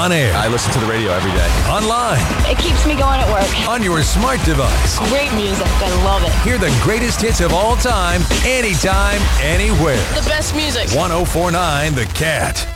On air. I listen to the radio every day. Online. It keeps me going at work. On your smart device. Great music. I love it. Hear the greatest hits of all time, anytime, anywhere. The best music. 104.9 The Cat.